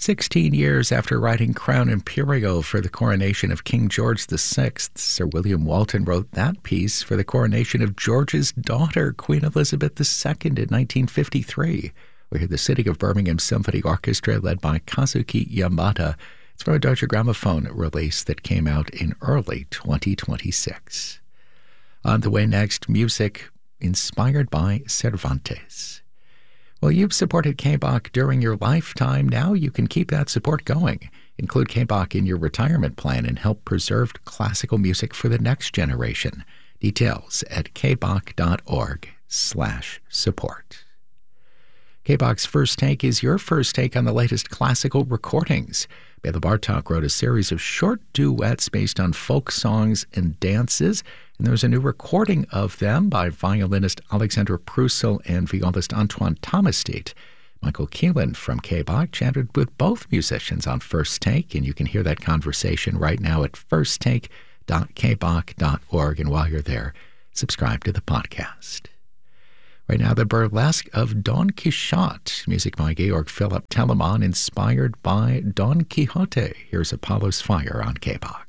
16 years after writing Crown Imperial for the coronation of King George VI, Sir William Walton wrote that piece for the coronation of George's daughter, Queen Elizabeth II, in 1953. We hear the City of Birmingham Symphony Orchestra led by Kazuki Yamada. It's from a Deutsche Grammophon release that came out in early 2026. On the way next, music inspired by Cervantes. Well, you've supported KBOC during your lifetime. Now you can keep that support going. Include KBOC in your retirement plan and help preserve classical music for the next generation. Details at kboc.org/support. KBOC's First Take is your first take on the latest classical recordings. Bela Bartok wrote a series of short duets based on folk songs and dances, and there's a new recording of them by violinist Alexandra Prussel and violist Antoine Thomastit. Michael Keelan from KBOC chatted with both musicians on First Take, and you can hear that conversation right now at firsttake.kboc.org. And while you're there, subscribe to the podcast. Right now, the burlesque of Don Quixote, music by Georg Philipp Telemann, inspired by Don Quixote. Here's Apollo's Fire on KBOC.